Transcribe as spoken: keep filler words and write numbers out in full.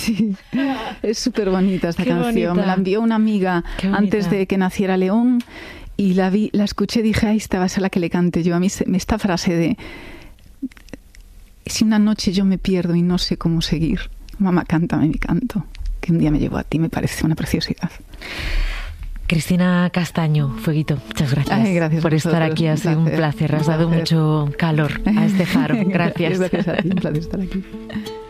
Sí, es súper bonita esta Qué canción. bonita. Me la envió una amiga antes de que naciera León y la vi, la escuché y dije, ahí esta va a ser la que le cante yo. A mí se- esta frase de, si una noche yo me pierdo y no sé cómo seguir, mamá, cántame mi canto, que un día me llevó a ti, me parece una preciosidad. Cristina Castaño, Fueguito, muchas gracias, Ay, gracias por a estar vosotros, aquí. Ha un sido un placer, placer. Has un dado placer. mucho calor a este faro. Gracias. Gracias a ti, un placer estar aquí.